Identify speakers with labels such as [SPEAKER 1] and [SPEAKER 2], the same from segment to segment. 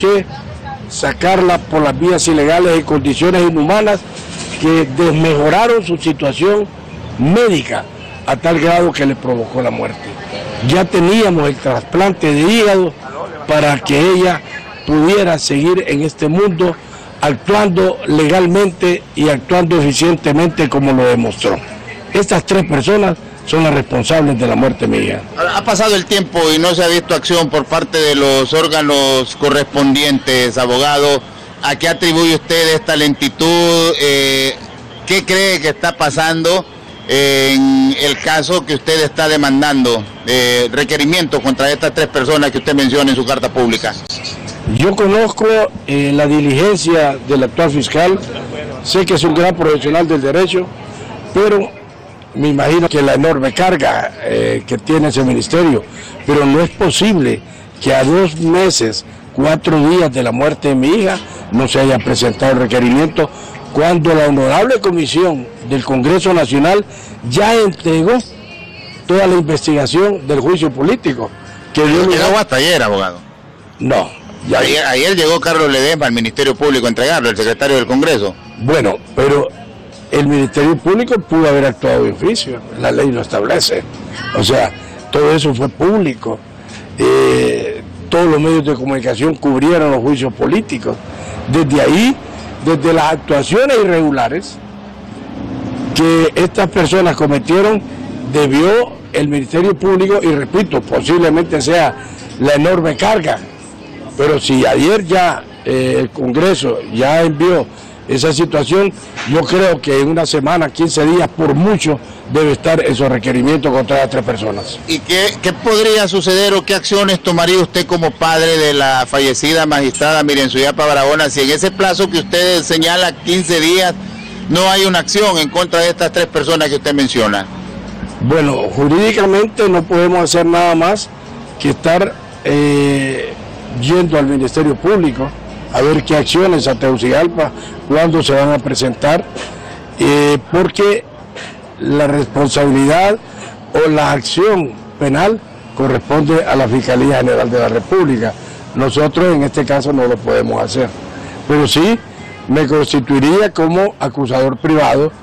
[SPEAKER 1] que sacarla por las vías ilegales en condiciones inhumanas que desmejoraron su situación médica a tal grado que le provocó la muerte. Ya teníamos el trasplante de hígado para que ella pudiera seguir en este mundo actuando legalmente y actuando eficientemente como lo demostró. Estas 3 personas son las responsables de la muerte de mi hija.
[SPEAKER 2] Ha pasado el tiempo y no se ha visto acción por parte de los órganos correspondientes, abogado. ¿A qué atribuye usted esta lentitud? ¿Qué cree que está pasando en el caso que usted está demandando? Requerimientos contra estas 3 personas que usted menciona en su carta pública.
[SPEAKER 1] Yo conozco la diligencia del actual fiscal, sé que es un gran profesional del derecho, pero me imagino que la enorme carga que tiene ese ministerio, pero no es posible que a 2 meses, 4 días de la muerte de mi hija no se haya presentado el requerimiento, cuando la honorable comisión del Congreso Nacional ya entregó toda la investigación del juicio político. Que
[SPEAKER 2] llegó hasta ayer, abogado.
[SPEAKER 1] No.
[SPEAKER 2] Ayer llegó Carlos Ledesma al Ministerio Público a entregarlo, el secretario del Congreso.
[SPEAKER 1] Bueno, pero el Ministerio Público pudo haber actuado de oficio, la ley lo establece. O sea, todo eso fue público. Todos los medios de comunicación cubrieron los juicios políticos. Desde ahí, desde las actuaciones irregulares que estas personas cometieron, debió el Ministerio Público, y repito, posiblemente sea la enorme carga, pero si ayer ya el Congreso ya envió esa situación, yo creo que en una semana, 15 días por mucho, debe estar esos requerimientos contra las 3 personas.
[SPEAKER 2] ¿Y qué podría suceder o qué acciones tomaría usted como padre de la fallecida magistrada Miriam Suyapa Barahona si en ese plazo que usted señala, 15 días, no hay una acción en contra de estas 3 personas que usted menciona?
[SPEAKER 1] Bueno, jurídicamente no podemos hacer nada más que estar yendo al Ministerio Público a ver qué acciones a Tegucigalpa, cuándo se van a presentar, porque la responsabilidad o la acción penal corresponde a la Fiscalía General de la República. Nosotros en este caso no lo podemos hacer, pero sí me constituiría como acusador privado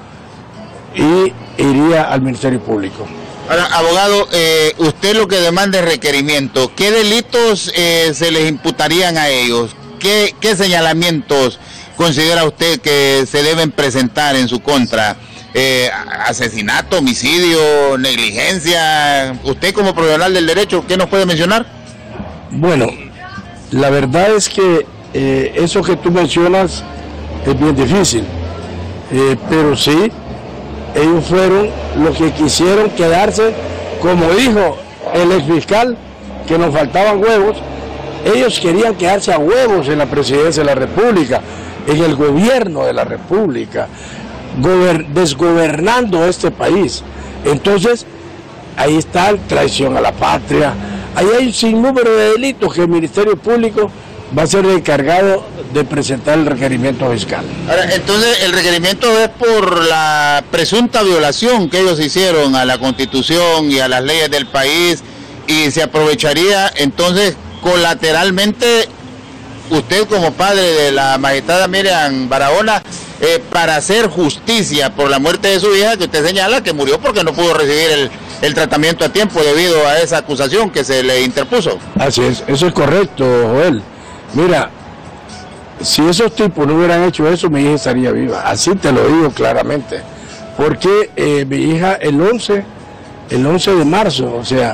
[SPEAKER 1] y iría al Ministerio Público.
[SPEAKER 2] Ahora, abogado, usted lo que demanda es requerimiento. ¿Qué delitos se les imputarían a ellos? ¿Qué señalamientos considera usted que se deben presentar en su contra? ¿Asesinato, homicidio, negligencia? Usted como profesional del derecho, ¿qué nos puede mencionar?
[SPEAKER 1] Bueno, la verdad es que eso que tú mencionas es bien difícil, pero sí, ellos fueron los que quisieron quedarse, como dijo el exfiscal, que nos faltaban huevos. Ellos querían quedarse a huevos en la presidencia de la República, en el gobierno de la República, desgobernando este país. Entonces, ahí está traición a la patria, ahí hay un sinnúmero de delitos que el Ministerio Público va a ser el encargado de presentar el requerimiento fiscal.
[SPEAKER 2] Ahora, entonces, el requerimiento es por la presunta violación que ellos hicieron a la Constitución y a las leyes del país, y se aprovecharía entonces colateralmente usted como padre de la magistrada Miriam Barahona para hacer justicia por la muerte de su hija, que usted señala que murió porque no pudo recibir el tratamiento a tiempo debido a esa acusación que se le interpuso.
[SPEAKER 1] Así es, eso es correcto, Joel. Mira, si esos tipos no hubieran hecho eso, mi hija estaría viva, así te lo digo claramente, porque mi hija el 11 de marzo, o sea,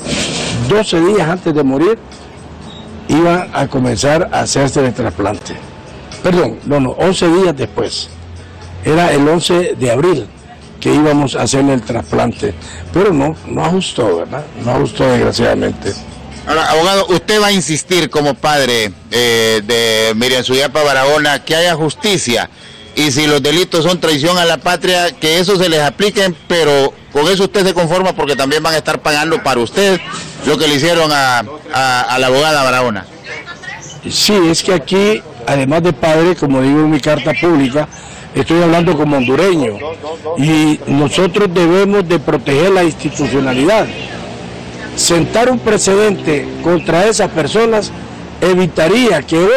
[SPEAKER 1] 12 días antes de morir, iban a comenzar a hacerse el trasplante. Perdón, 11 días después. Era el 11 de abril que íbamos a hacerle el trasplante. Pero no ajustó, ¿verdad? No ajustó, desgraciadamente.
[SPEAKER 2] Ahora, abogado, usted va a insistir como padre de Miriam Suyapa Barahona que haya justicia, y si los delitos son traición a la patria, que eso se les apliquen, pero con eso usted se conforma porque también van a estar pagando para usted lo que le hicieron a la abogada Barahona.
[SPEAKER 1] Sí, es que aquí, además de padre, como digo en mi carta pública, estoy hablando como hondureño, y nosotros debemos de proteger la institucionalidad. Sentar un precedente contra esas personas evitaría que